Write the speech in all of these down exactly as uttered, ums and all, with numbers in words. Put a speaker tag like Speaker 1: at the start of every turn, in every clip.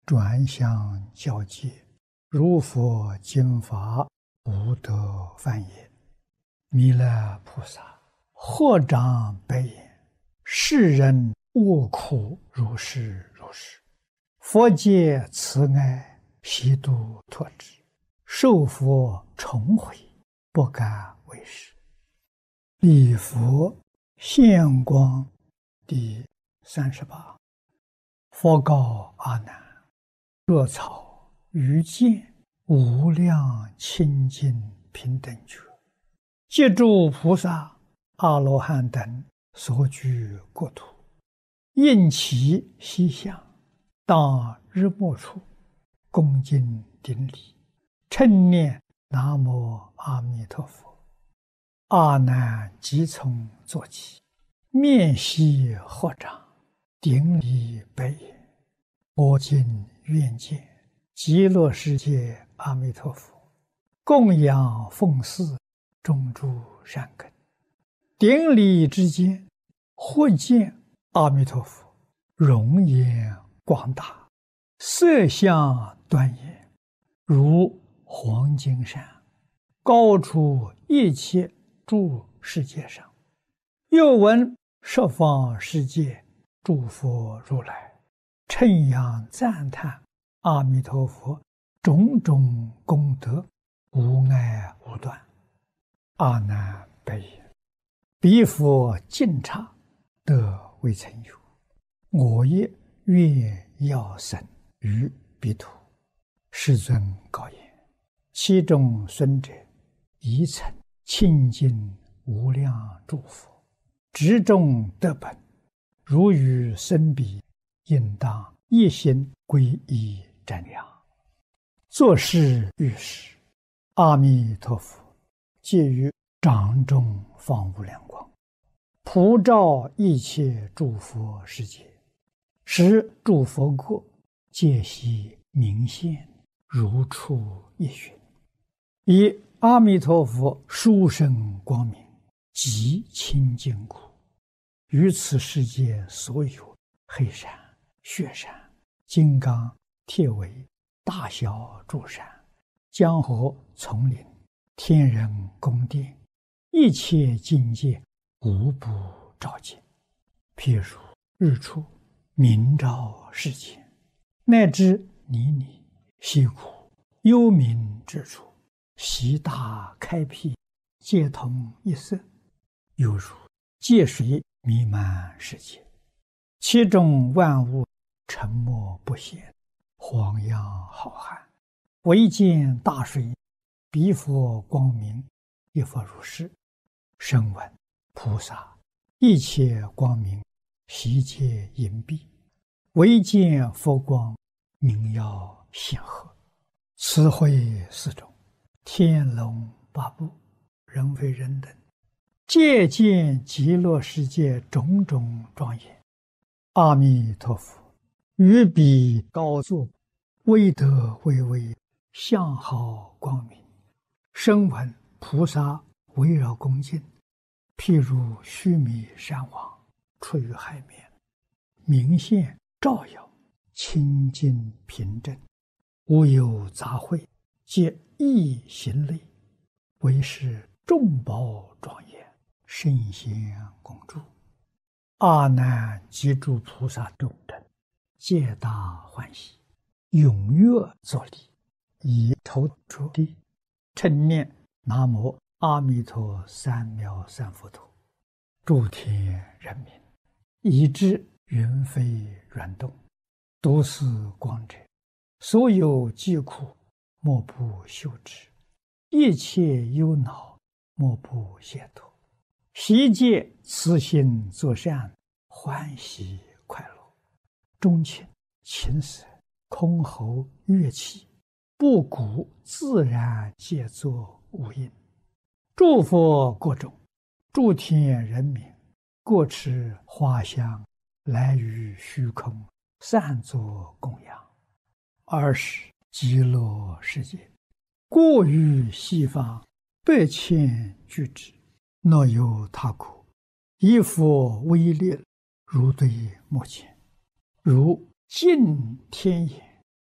Speaker 1: 转向交界，如佛经法，无得犯也。弥勒菩萨合掌白言：世人恶苦如是如是，佛界慈爱，悉度脱之，受佛重回，不敢为是。礼佛现光第三十八。佛告阿难：若草于见无量清净平等觉，借诸菩萨、阿罗汉等所居国土，应其西向，当日没处，恭敬顶礼，称念南无阿弥陀佛。阿难即从坐起，面悉合掌，顶礼白言：我今愿见极乐世界阿弥陀佛，供养奉祀种诸善根。顶礼之间，或见阿弥陀佛容颜广大，色相端严，如黄金山，高出一切诸世界上。又闻十方世界诸佛如来称扬赞叹阿弥陀佛种种功德，无碍无断。阿难白言：彼佛尽刹，得未曾有。我也愿要生于彼土。世尊告言：其中孙者，宜曾清净无量诸佛，执众得本，如与生彼，应当一心皈依瞻仰。作是遇时，阿弥陀佛借于掌中放无量光，普照一切诸佛世界，使诸佛国皆悉明现，如出一寻。以阿弥陀佛殊胜光明，极清净故，于此世界所有黑山、雪山、金刚、铁围、大小诸山、江河、丛林、天人宫殿，一切境界无不照见。譬如日出明照世间，乃至泥泞、溪谷、幽冥之处，悉大开辟，皆同一色，犹如界水弥漫世界，其中万物沉默不显，荒洋浩瀚，唯见大水，彼佛光明，亦复如是。声闻菩萨一切光明，悉皆隐蔽，唯见佛光，明耀显赫。此会四种，天龙八部，人非人等，皆见极乐世界种种庄严。阿弥陀佛于彼高坐，威德巍巍，相好光明。声闻菩萨围绕恭敬，譬如须弥山王出于海面，明现照耀，清净平正，无有杂秽，皆一行类，为是众宝庄严，圣贤恭祝。阿难及诸菩萨众等，皆大欢喜，踊跃作礼，以头着地，称念南无阿弥陀三藐三菩提。诸天人民，以至云飞软动，读是光者，所有疾苦，莫不休止；一切忧恼，莫不解脱。悉皆慈心作善，欢喜快乐。钟磬、琴瑟、箜篌、乐器，布谷自然皆作无应。诸佛国中，诸天人民，各持花香，来于虚空，散作供养。二是极乐世界，过于西方，百千俱之，若有他国，以佛威力，如对目前，如尽天眼，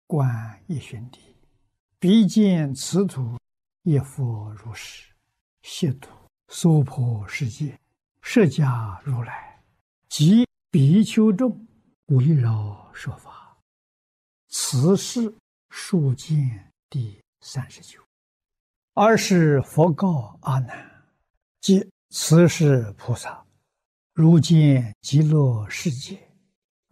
Speaker 1: 观一旬地，必见此土一佛如是，悉土娑婆世界，释迦如来及比丘众围绕说法。此是数见第三十九。尔时佛告阿难：即此是菩萨，如见极乐世界，